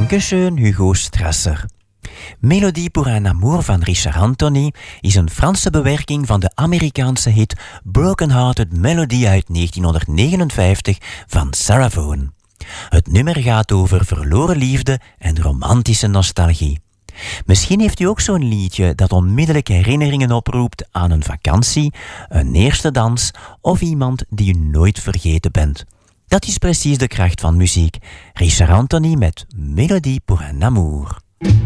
Dankeschön, Hugo Strasser. Melodie pour un amour van Richard Anthony is een Franse bewerking van de Amerikaanse hit Broken Hearted Melody uit 1959 van Sarah Vaughan. Het nummer gaat over verloren liefde en romantische nostalgie. Misschien heeft u ook zo'n liedje dat onmiddellijk herinneringen oproept aan een vakantie, een eerste dans of iemand die u nooit vergeten bent. Dat is precies de kracht van muziek. Richard Anthony met Melodie pour un amour.